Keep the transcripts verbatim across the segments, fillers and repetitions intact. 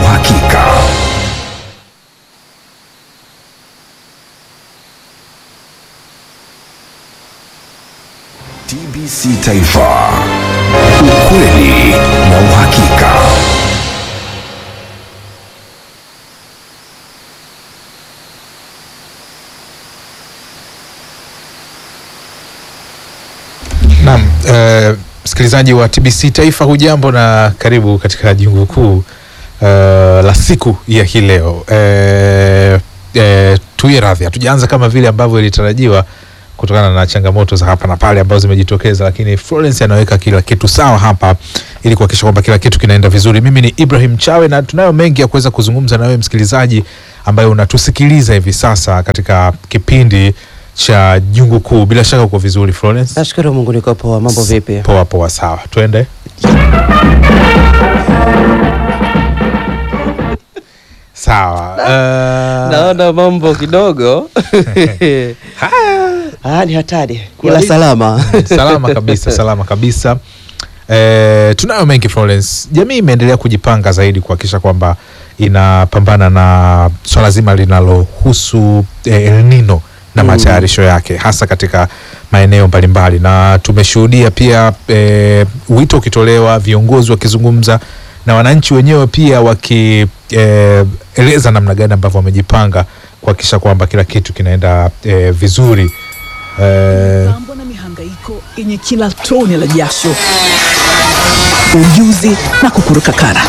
uhakika. T B C Taifa, ukweli na uhakika. Naam, uh, msikilizaji wa T B C Taifa, hujambo na karibu katika jungu kuu uh, la siku ya hii leo. Uh, uh, tuwe radhi, hatujaanza kama vile ambavyo ilitarajiwa kutokana na changamoto za hapa na pale ambazo zimejitokeza, lakini Florence anaweka kila kitu sawa hapa ili kuhakikisha kwamba kila kitu kinaenda vizuri. Mimi ni Ibrahim Chawe na tunayo mengi ya kuweza kuzungumza na wewe msikilizaji ambaye unatusikiliza hivi sasa katika kipindi cha jungu kuu. Bila shaka uko vizuri Florence? Nashukuru Mungu niko poa. Mambo vipi? Poa poa, sawa. Twende. Sawa. Uh... Naona mambo kidogo. Ah, ni hatari. Ila salama. Salama kabisa, salama kabisa. Eh, tunayo mengi Florence. Jamii imeendelea kujipanga zaidi kuhakikisha kwamba inapambana na swala zima linalohusu eh, El Nino na matayarisho yake hasa katika maeneo mbalimbali, na tumeshuhudia pia e, wito ukitolewa, viongozi wakizungumza na wananchi wenyewe pia wakieleza e, namna gani ambavyo wamejipanga kuhakikisha kwamba kila kitu kinaenda e, vizuri. E, mambo na mihangaiko yenye kila tone la jasho, ujuzi na kukuruka kara.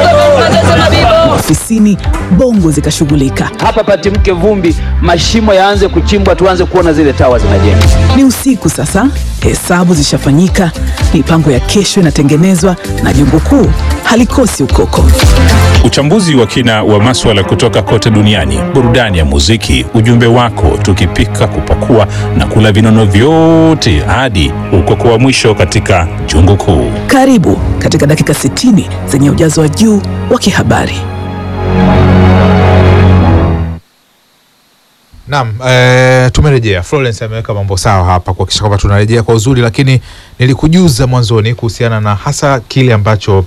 Ofisini bongo zikashughulika. Hapa pati mke vumbi, mashimo yaanze kuchimbwa, tuanze kuona zile tawa zinajenga. Ni usiku sasa, hesabu zishafanyika, mipango ya kesho inatengenezwa na jungu kuu halikosi ukoko. Uchambuzi wa kina wa masuala kutoka kote duniani, burudani ya muziki, ujumbe wako, tukipika, kupakua na kula vinono vyote hadi ukoko wa mwisho katika jungu kuu. Karibu katika dakika sitini zenye ujazo wa juu wa kihabari. Naam, e, tumerejea. Florence ameweka mambo sawa hapa kuhakikisha kwamba tunarejea kwa uzuri, lakini nilikujuza mwanzoni kuhusiana na hasa kile ambacho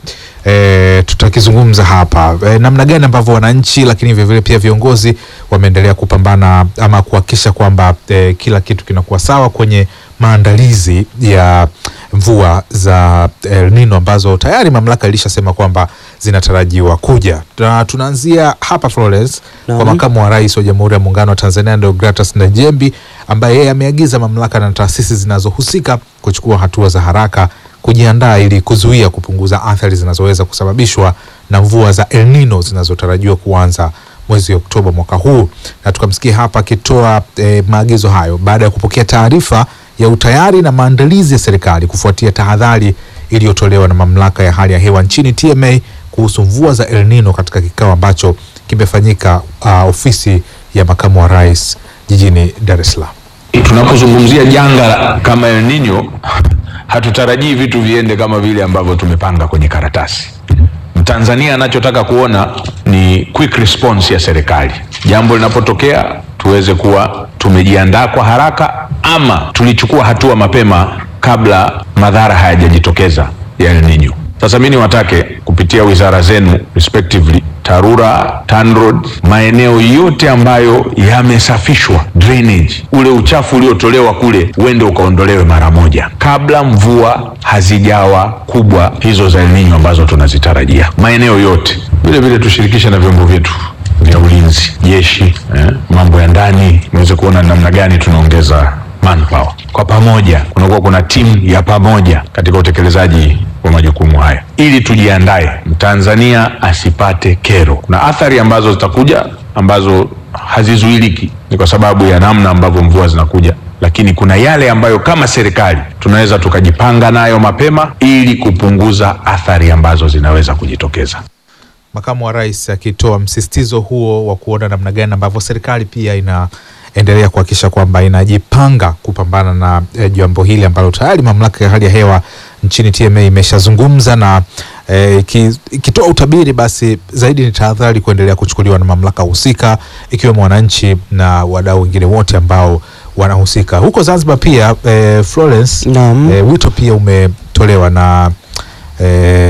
e, tutakizungumza hapa. E, namna gani ambavyo wananchi lakini vile vile pia viongozi wameendelea kupambana ama kuhakikisha kwamba e, kila kitu kinakuwa sawa kwenye maandalizi ya mvua za El Nino ambazo tayari mamlaka ilishasema kwamba zinatarajiwa kuja. Na tunaanzia hapa Florence no. kwa makamu wa rais wa Jamhuri ya Muungano wa Tanzania Deogratus Ndejembi, ambaye yeye ameagiza mamlaka na taasisi zinazohusika kuchukua hatua za haraka kujiandaa ili kuzuia kupunguza athari zinazoweza kusababishwa na mvua za El Nino zinazotarajiwa kuanza mwezi Oktoba mwaka huu. Na tukamsikia hapa akitoa e, maagizo hayo baada ya kupokea taarifa ya utayari na maandalizi ya serikali kufuatia tahadhari iliyotolewa na mamlaka ya hali ya hewa nchini T M A kuhusu mvua za El Nino katika kikao ambacho kimefanyika uh, ofisi ya makamu wa rais jijini Dar es Salaam. Tunapozungumzia janga kama El Nino, hatutarajii vitu viende kama vile ambavyo tumepanga kwenye karatasi. Mtanzania anachotaka kuona ni quick response ya serikali. Jambo linapotokea tuweze kuwa tumejiandaa kwa haraka ama tulichukua hatua mapema kabla madhara hayajajitokeza ya El Nino. Sasa mimi niwatake kupitia wizara zenu respectively, TARURA, TANROADS, maeneo yote ambayo yamesafishwa drainage, ule uchafu uliotolewa kule uende ukaondolewe mara moja kabla mvua hazijawa kubwa hizo za El Nino ambazo tunazitarajia. Maeneo yote vile vile tushirikishe na vyombo vyetu vya ulinzi, jeshi, eh, mambo ya ndani, mweze kuona namna gani tunaongeza manpower. Kwa pamoja kunakuwa kuna timu ya pamoja katika utekelezaji wa majukumu haya ili tujiandae Mtanzania asipate kero. Kuna athari ambazo zitakuja ambazo hazizuiliki, ni kwa sababu ya namna ambavyo mvua zinakuja, lakini kuna yale ambayo kama serikali tunaweza tukajipanga nayo mapema ili kupunguza athari ambazo zinaweza kujitokeza. Makamu wa rais akitoa msisitizo huo wa kuona namna gani ambavyo serikali pia inaendelea kuhakikisha kwamba inajipanga kupambana na eh, jambo hili ambalo tayari mamlaka ya hali ya hewa nchini T M A imeshazungumza na eh, ikitoa utabiri, basi zaidi ni tahadhari kuendelea kuchukuliwa na mamlaka husika ikiwemo wananchi na wadau wengine wote ambao wanahusika. Huko Zanzibar pia eh, Florence, eh, wito pia umetolewa na eh,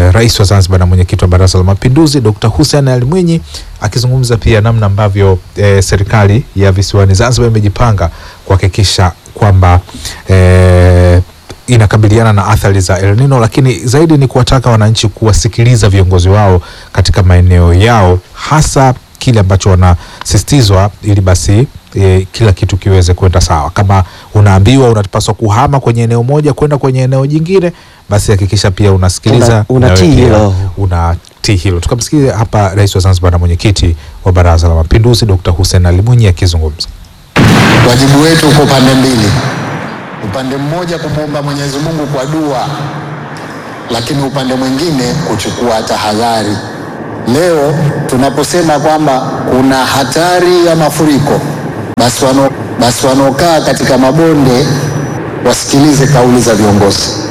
eh, Rais wa Zanzibar na mwenyekiti wa Baraza la Mapinduzi Dokta Hussein Ali Mwinyi, akizungumza pia namna ambavyo eh, serikali ya visiwani Zanzibar imejipanga kuhakikisha kwamba eh, inakabiliana na athari za El Nino, lakini zaidi ni kuwataka wananchi kuwasikiliza viongozi wao katika maeneo yao, hasa kile ambacho wanasisitizwa, ili basi e, kila kitu kiweze kwenda sawa. Kama unaambiwa unapaswa kuhama kwenye eneo moja kwenda kwenye eneo jingine, basi hakikisha pia unasikiliza, unatii hilo. Unatii hilo. Tukamsikia hapa Rais wa Zanzibar na mwenyekiti wa Baraza la Mapinduzi Dokta Hussein Ali Mwinyi akizungumza. Wajibu wetu uko pande mbili. Upande mmoja kumwomba Mwenyezi Mungu kwa dua, lakini upande mwingine kuchukua tahadhari. Leo tunaposema kwamba kuna hatari ya mafuriko, basi wano, basi wanaokaa katika mabonde wasikilize kauli za viongozi.